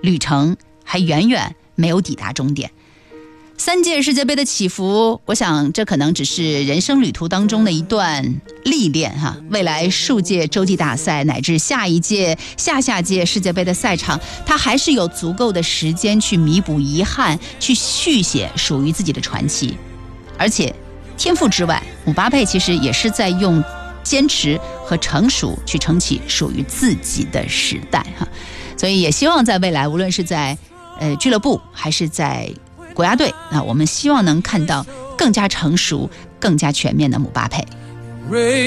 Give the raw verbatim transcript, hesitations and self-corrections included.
旅程还远远没有抵达终点。三届世界杯的起伏，我想这可能只是人生旅途当中的一段历练哈。未来数届洲际大赛乃至下一届、下下届世界杯的赛场，他还是有足够的时间去弥补遗憾，去续写属于自己的传奇。而且天赋之外，姆巴佩其实也是在用坚持和成熟去撑起属于自己的时代哈。所以也希望在未来，无论是在呃俱乐部还是在国家队，那我们希望能看到更加成熟、更加全面的姆巴佩。